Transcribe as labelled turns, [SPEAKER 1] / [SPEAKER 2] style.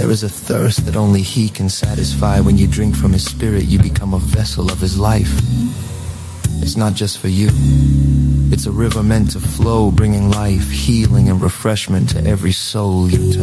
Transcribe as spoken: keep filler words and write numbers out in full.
[SPEAKER 1] There is a thirst that only He can satisfy. When you drink from His Spirit, you become a vessel of His life. It's not just for you. It's a river meant to flow, bringing life, healing, and refreshment to every soul you touch.